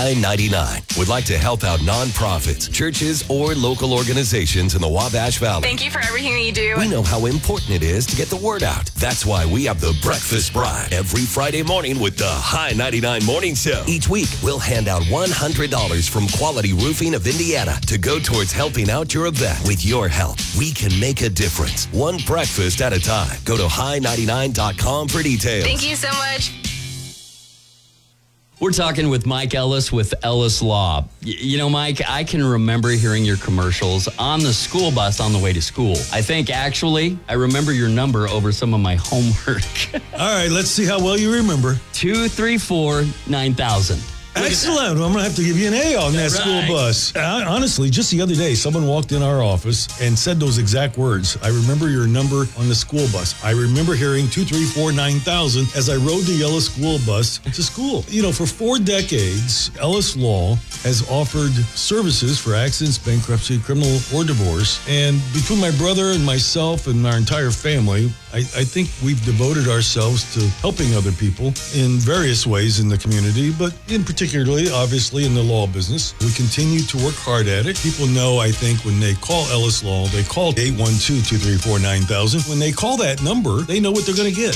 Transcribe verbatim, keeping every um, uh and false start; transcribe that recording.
High ninety-nine would like to help out nonprofits, churches, or local organizations in the Wabash Valley. Thank you for everything that you do. We know how important it is to get the word out. That's why we have the Breakfast Bride every Friday morning with the High ninety-nine Morning Show. Each week, we'll hand out one hundred dollars from Quality Roofing of Indiana to go towards helping out your event. With your help, we can make a difference, one breakfast at a time. Go to high ninety-nine dot com for details. Thank you so much. We're talking with Mike Ellis with Ellis Law. Y- you know, Mike, I can remember hearing your commercials on the school bus on the way to school. I think, actually, I remember your number over some of my homework. All right, let's see how well you remember. two three four, nine thousand. Excellent. Well, I'm going to have to give you an A on that Right. school bus. Uh, honestly, just the other day, someone walked in our office and said those exact words. I remember your number on the school bus. I remember hearing two three four, nine thousand as I rode the yellow school bus to school. You know, for four decades, Ellis Law has offered services for accidents, bankruptcy, criminal, or divorce. And between my brother and myself and our entire family, I, I think we've devoted ourselves to helping other people in various ways in the community, but in particularly, obviously, in the law business. We continue to work hard at it. People know, I think, when they call Ellis Law, they call eight one two, two three four, nine thousand. When they call that number, they know what they're going to get.